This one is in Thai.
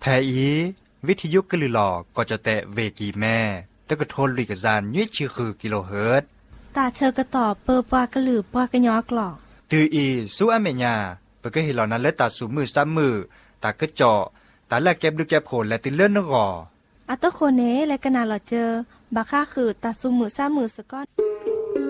แพอีวิทยุกะลือหลอก็จะแตะเวกีแม่แต่ก็ทนลุยกะจานยุ้ยชื่อคือกิโลเฮิรตซ์ตาเชอกระต่อเปอปากระหลือปากระยอกหลอกตืออีสู้อเมญาเปก็เห็นเหล่านั้นและตาสูมือซ้ำมือตากระเจาะตาแลกแก็บดูแก็บโผลและติเลื่อนนกออัตโคเนและกะนาหลอเจอบาค่าคือตาสูมือซ้ำมือสะก้อน